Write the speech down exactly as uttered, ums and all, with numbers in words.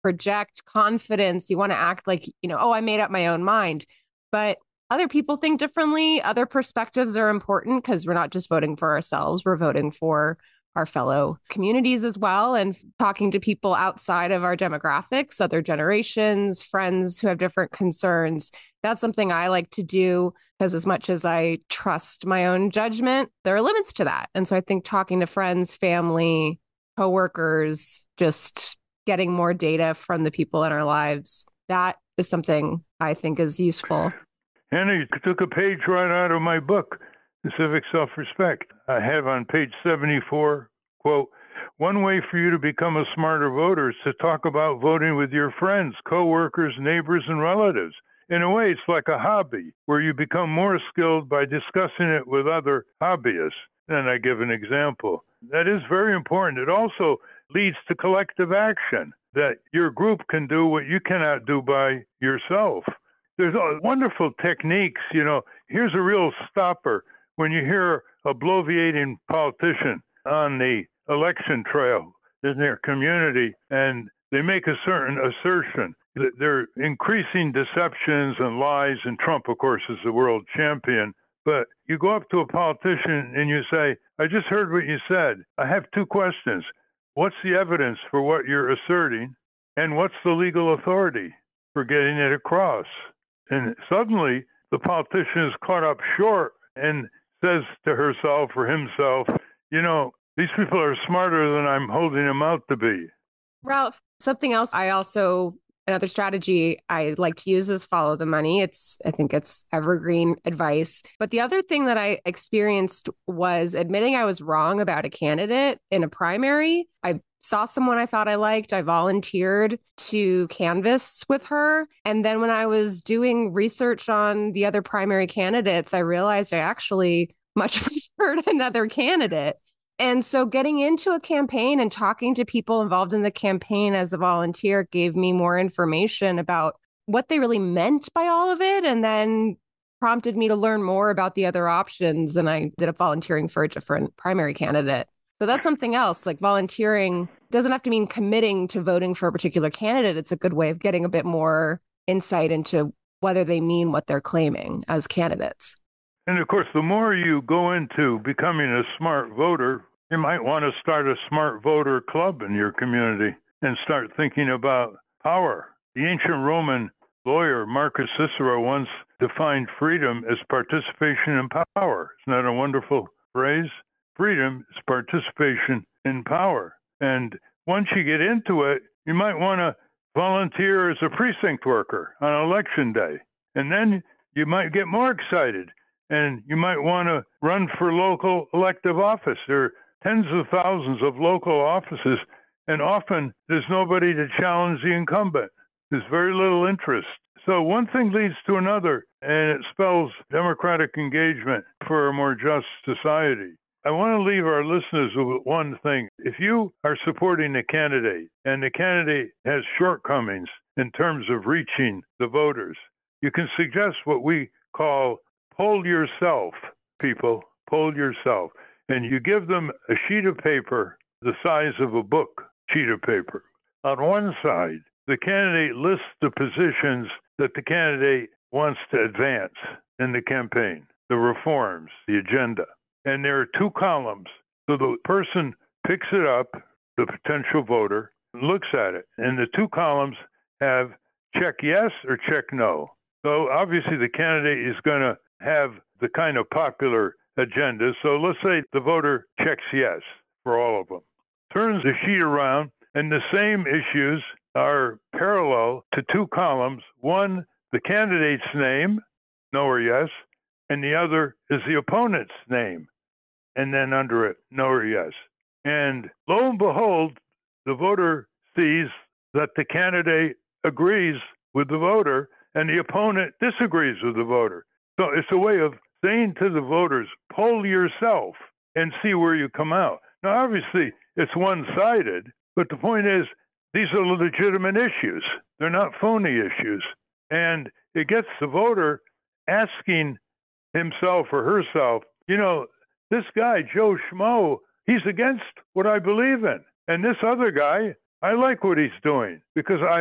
project confidence. You want to act like, you know, oh, I made up my own mind. But other people think differently. Other perspectives are important because we're not just voting for ourselves, we're voting for our fellow communities as well. And talking to people outside of our demographics, other generations, friends who have different concerns. That's something I like to do because as much as I trust my own judgment, there are limits to that. And so I think talking to friends, family, coworkers, just getting more data from the people in our lives, that is something I think is useful. Hannah, you took a page right out of my book, The Civic Self-Respect. I have on page seventy-four, quote, one way for you to become a smarter voter is to talk about voting with your friends, coworkers, neighbors, and relatives. In a way, it's like a hobby where you become more skilled by discussing it with other hobbyists. And I give an example. That is very important. It also leads to collective action, that your group can do what you cannot do by yourself. There's wonderful techniques. You know, here's a real stopper. When you hear a bloviating politician on the election trail in their community and they make a certain assertion, they're increasing deceptions and lies, and Trump, of course, is the world champion. But you go up to a politician and you say, I just heard what you said. I have two questions. What's the evidence for what you're asserting? And what's the legal authority for getting it across? And suddenly the politician is caught up short and says to herself or himself, you know, these people are smarter than I'm holding them out to be. Ralph, something else I also, another strategy I like to use is follow the money. It's, I think it's evergreen advice. But the other thing that I experienced was admitting I was wrong about a candidate in a primary. I saw someone I thought I liked. I volunteered to canvass with her. And then when I was doing research on the other primary candidates, I realized I actually much preferred another candidate. And so getting into a campaign and talking to people involved in the campaign as a volunteer gave me more information about what they really meant by all of it, and then prompted me to learn more about the other options. And I ended up volunteering for a different primary candidate. So that's something else. Like volunteering doesn't have to mean committing to voting for a particular candidate. It's a good way of getting a bit more insight into whether they mean what they're claiming as candidates. And of course, the more you go into becoming a smart voter, you might want to start a smart voter club in your community and start thinking about power. The ancient Roman lawyer Marcus Cicero once defined freedom as participation in power. Isn't that a wonderful phrase? Freedom is participation in power. And once you get into it, you might want to volunteer as a precinct worker on election day. And then you might get more excited and you might want to run for local elective office. There are tens of thousands of local offices, and often there's nobody to challenge the incumbent. There's very little interest. So one thing leads to another, and it spells democratic engagement for a more just society. I want to leave our listeners with one thing. If you are supporting a candidate and the candidate has shortcomings in terms of reaching the voters, you can suggest what we call poll yourself, people, poll yourself. And you give them a sheet of paper the size of a book sheet of paper. On one side, the candidate lists the positions that the candidate wants to advance in the campaign, the reforms, the agenda. And there are two columns. So the person picks it up, the potential voter, looks at it. And the two columns have check yes or check no. So obviously the candidate is going to have the kind of popular agenda. So let's say the voter checks yes for all of them. Turns the sheet around, and the same issues are parallel to two columns. One, the candidate's name, no or yes, and the other is the opponent's name, and then under it, no or yes. And lo and behold, the voter sees that the candidate agrees with the voter and the opponent disagrees with the voter. So it's a way of saying to the voters, poll yourself and see where you come out. Now, obviously, it's one-sided, but the point is, these are legitimate issues. They're not phony issues. And it gets the voter asking himself or herself, you know, this guy, Joe Schmo, he's against what I believe in. And this other guy, I like what he's doing because I